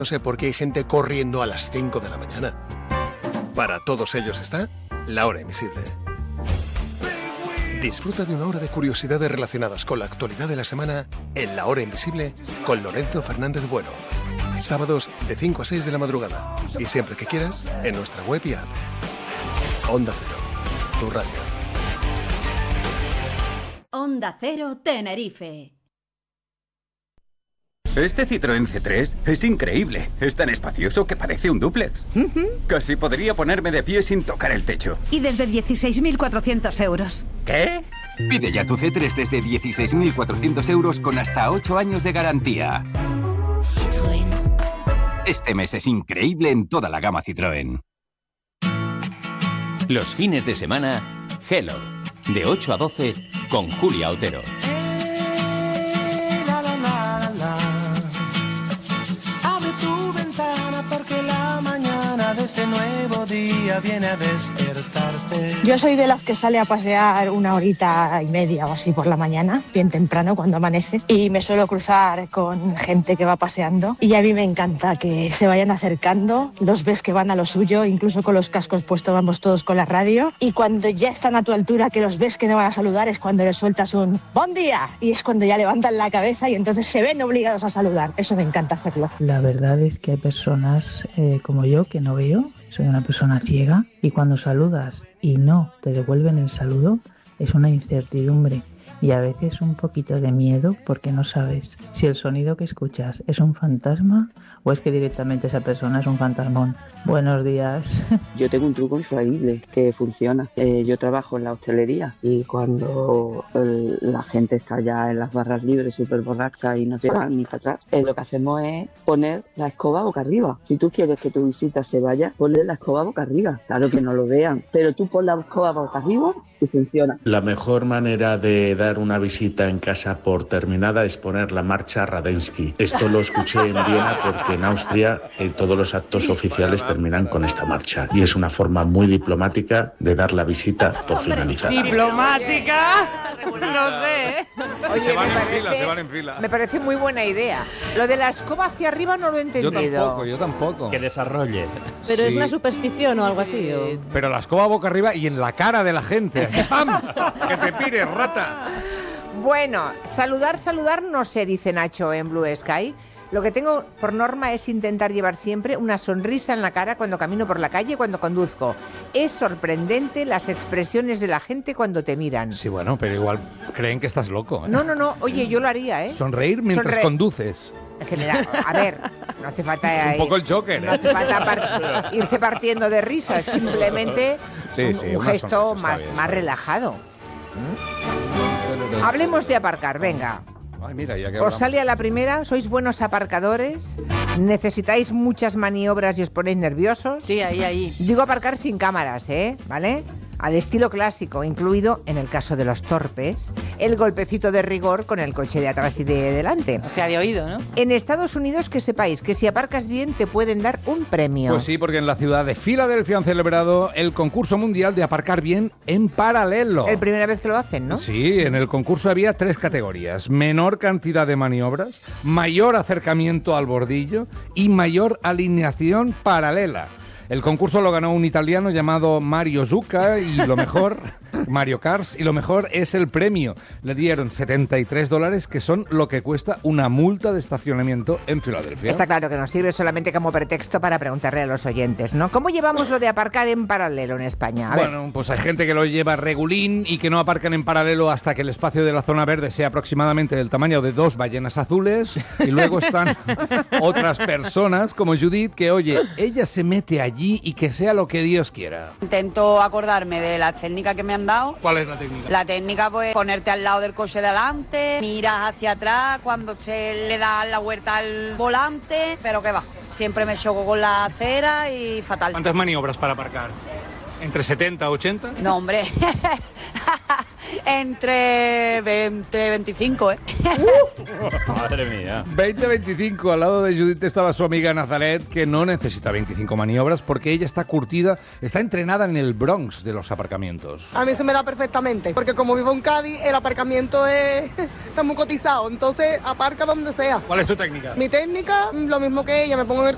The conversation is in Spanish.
No sé por qué hay gente corriendo a las 5 de la mañana. Para todos ellos está La Hora Invisible. Disfruta de una hora de curiosidades relacionadas con la actualidad de la semana en La Hora Invisible con Lorenzo Fernández Bueno. Sábados de 5 a 6 de la madrugada. Y siempre que quieras, en nuestra web y app. Onda Cero, tu radio. Onda Cero Tenerife. Este Citroën C3 es increíble. Es tan espacioso que parece un dúplex. Casi podría ponerme de pie sin tocar el techo. Y desde 16.400 euros. ¿Qué? Pide ya tu C3 desde 16.400 euros con hasta 8 años de garantía. Citroën. Este mes es increíble en toda la gama Citroën. Los fines de semana, Hello. De 8 a 12 con Julia Otero. Este nuevo día viene a despertarte. Yo soy de las que sale a pasear una horita y media o así por la mañana, bien temprano cuando amanece, y me suelo cruzar con gente que va paseando y a mí me encanta que se vayan acercando, los ves que van a lo suyo, incluso con los cascos puestos vamos todos con la radio, y cuando ya están a tu altura que los ves que no van a saludar es cuando les sueltas un ¡Bon día! Y es cuando ya levantan la cabeza y entonces se ven obligados a saludar. Eso me encanta hacerlo. La verdad es que hay personas como yo que no veo. Soy una persona ciega y cuando saludas y no te devuelven el saludo es una incertidumbre y a veces un poquito de miedo porque no sabes si el sonido que escuchas es un fantasma o es que directamente esa persona es un fantasmón. Buenos días. Yo tengo un truco infalible que funciona. Yo trabajo en la hostelería y cuando la gente está ya en las barras libres súper borrasca y no se van ni para atrás, lo que hacemos es poner la escoba boca arriba. Si tú quieres que tu visita se vaya, ponle la escoba boca arriba. Claro que no lo vean, pero tú pon la escoba boca arriba y funciona. La mejor manera de dar una visita en casa por terminada es poner la marcha Radetzky. Esto lo escuché en Viena porque en Austria todos los actos oficiales terminan con esta marcha y es una forma muy diplomática de dar la visita por finalizada. ¿Diplomática? No sé. Oye, se van en fila. Me parece muy buena idea. Lo de la escoba hacia arriba no lo he entendido. Yo tampoco. Que desarrolle. Pero es una superstición o algo así. Pero la escoba boca arriba y en la cara de la gente. ¡Pam! ¡Que te pire, rata! Bueno, saludar no sé, dice Nacho en Blue Sky. Lo que tengo por norma es intentar llevar siempre una sonrisa en la cara cuando camino por la calle, cuando conduzco. Es sorprendente las expresiones de la gente cuando te miran. Sí, bueno, pero igual creen que estás loco, ¿eh? No. Oye, yo lo haría, ¿eh? Sonreír mientras conduces. En general, a ver, no hace falta... Es un poco el Joker, ¿eh? No hace falta irse partiendo de risas, simplemente un gesto más relajado. Hablemos de aparcar, venga. Ay, mira, ya que os sale a la primera, sois buenos aparcadores, necesitáis muchas maniobras y os ponéis nerviosos. Sí, ahí. Digo aparcar sin cámaras, ¿vale? Al estilo clásico, incluido, en el caso de los torpes, el golpecito de rigor con el coche de atrás y de delante. O sea, de oído, ¿no? En Estados Unidos, que sepáis que si aparcas bien te pueden dar un premio. Pues sí, porque en la ciudad de Filadelfia han celebrado el concurso mundial de aparcar bien en paralelo. Es la primera vez que lo hacen, ¿no? Sí, en el concurso había 3 categorías: menor cantidad de maniobras, mayor acercamiento al bordillo y mayor alineación paralela. El concurso lo ganó un italiano llamado Mario Zucca y lo mejor, Mario Kars, y lo mejor es el premio. Le dieron $73, que son lo que cuesta una multa de estacionamiento en Filadelfia. Está claro que nos sirve solamente como pretexto para preguntarle a los oyentes, ¿no? ¿Cómo llevamos lo de aparcar en paralelo en España? Bueno, pues hay gente que lo lleva regulín y que no aparcan en paralelo hasta que el espacio de la zona verde sea aproximadamente del tamaño de 2 ballenas azules. Y luego están otras personas como Judith, que oye, ella se mete allí y que sea lo que Dios quiera. Intento acordarme de la técnica que me han dado. ¿Cuál es la técnica? La técnica, pues, ponerte al lado del coche de adelante, miras hacia atrás cuando se le da la vuelta al volante, pero que va, siempre me choco con la acera y fatal. ¿Cuántas maniobras para aparcar? ¿Entre 70 y 80? No, hombre, entre 20 y 25, Madre mía. 20-25, al lado de Judith estaba su amiga Nazaret, que no necesita 25 maniobras porque ella está curtida, está entrenada en el Bronx de los aparcamientos. A mí se me da perfectamente, porque como vivo en Cádiz, el aparcamiento está muy cotizado, entonces aparca donde sea. ¿Cuál es tu técnica? Mi técnica, lo mismo que ella, me pongo en el